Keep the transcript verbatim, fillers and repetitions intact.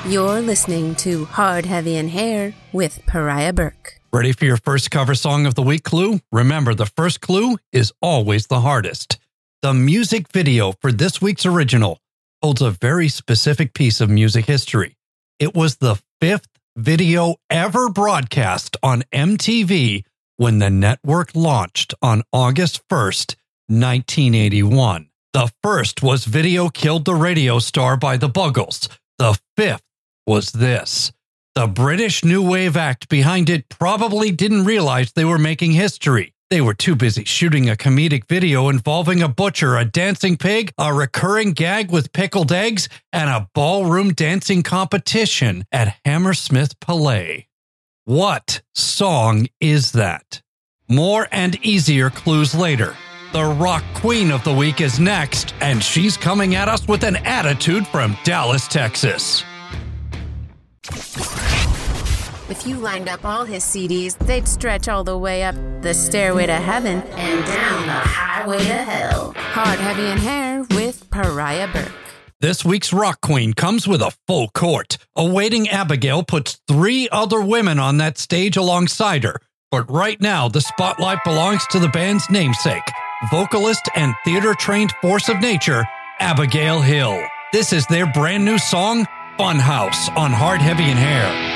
You're listening to Hard, Heavy, and Hair with Pariah Burke. Ready for your first cover song of the week clue? Remember, the first clue is always the hardest. The music video for this week's original holds a very specific piece of music history. It was the fifth video ever broadcast on M T V when the network launched on August first, nineteen eighty-one. The first was Video Killed the Radio Star by the Buggles. The fifth was this. The British New Wave act behind it probably didn't realize they were making history. They were too busy shooting a comedic video involving a butcher, a dancing pig, a recurring gag with pickled eggs, and a ballroom dancing competition at Hammersmith Palais. What song is that? More and easier clues later. The rock queen of the week is next, and she's coming at us with an attitude from Dallas, Texas. If you lined up all his C Ds, they'd stretch all the way up the stairway to heaven and down the highway to hell. Hard, Heavy, and Hair with Pariah Burke. This week's rock queen comes with a full court. Awaiting Abigail puts three other women on that stage alongside her. But right now, the spotlight belongs to the band's namesake, vocalist and theater-trained force of nature, Abigail Hill. This is their brand new song, Funhouse, on Hard, Heavy, and Hair.